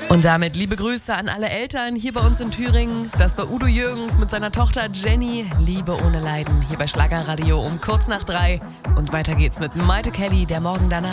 Und damit liebe Grüße an alle Eltern hier bei uns in Thüringen. Das war Udo Jürgens mit seiner Tochter Jenny. Liebe ohne Leiden hier bei Schlagerradio um kurz nach 3. Und weiter geht's mit Maite Kelly, der Morgen danach.